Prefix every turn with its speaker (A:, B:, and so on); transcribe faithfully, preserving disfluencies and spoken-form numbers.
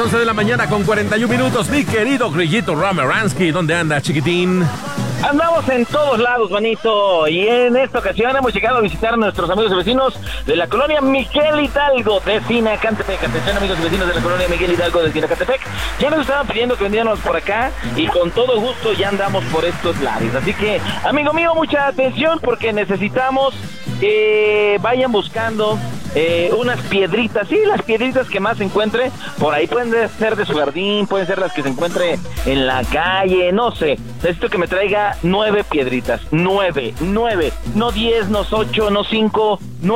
A: once de la mañana con cuarenta y un minutos. Mi querido Grillito Romeransky, ¿dónde anda, chiquitín?
B: Andamos en todos lados, manito, y en esta ocasión hemos llegado a visitar a nuestros amigos y vecinos de la colonia Miguel Hidalgo de Sinacantepec. Atención, amigos y vecinos de la colonia Miguel Hidalgo de Sinacantepec. Ya nos estaban pidiendo que vendiéramos por acá y con todo gusto ya andamos por estos lares. Así que, amigo mío, mucha atención porque necesitamos que vayan buscando eh, unas piedritas, sí, las piedritas que más se encuentre. Por ahí pueden ser de su jardín, pueden ser las que se encuentre en la calle, no sé. Necesito que me traiga nueve piedritas, nueve, nueve, no diez, no ocho, no cinco,